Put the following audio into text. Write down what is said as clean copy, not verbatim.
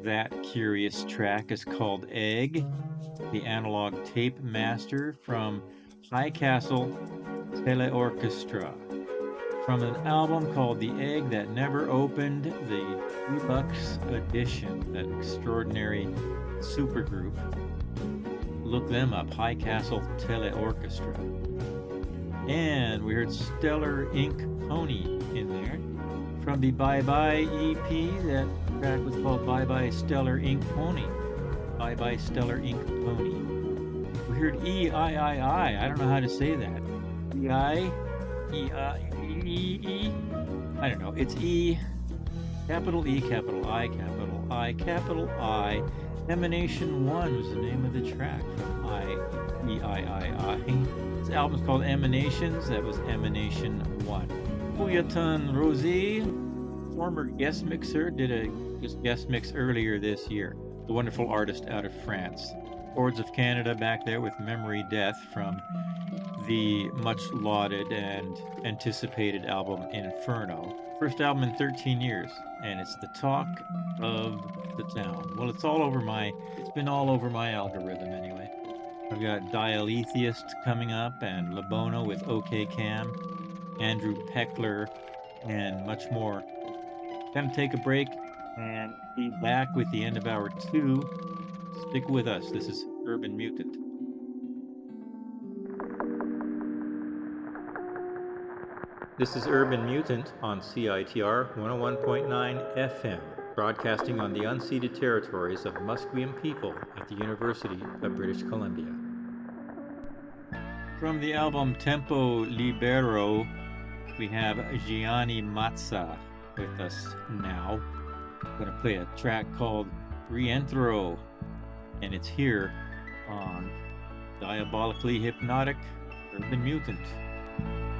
That curious track is called Egg, the analog tape master from High Castle Teleorchestra. From an album called The Egg That Never Opened, the deluxe edition, that extraordinary supergroup. Look them up, High Castle Teleorchestra. And we heard Stellar Ink Pony in there. From the Bye Bye EP, that track was called Bye Bye Stellar Ink Pony. Bye Bye Stellar Ink Pony. We heard E-I-I-I. I don't know how to say that. E-I, E-I-E-E. I don't know. It's E, capital E, capital I, capital I, capital I. Emanation 1 was the name of the track from E-I-I-I. This album's called Emanations. That was Emanation 1. Feuilleton Rosé, former guest mixer, did a guest mix earlier this year. The wonderful artist out of France. Chords of Canada back there with Memory Death from the much lauded and anticipated album Inferno. First album in 13 years, and it's the talk of the town. Well, it's been all over my algorithm anyway. I've got Dialetheist coming up and Labono with OK Cam, Andrew Peckler, and much more. Gonna take a break and be back with the end of hour 2. Stick with us. This is Urban Mutant. This is Urban Mutant on CITR 101.9 FM, broadcasting on the unceded territories of Musqueam people at the University of British Columbia. From the album Tempo Libero, we have Gianni Mazza with us now. I'm going to play a track called Rientro, and it's here on Diabolically Hypnotic Urban Mutant.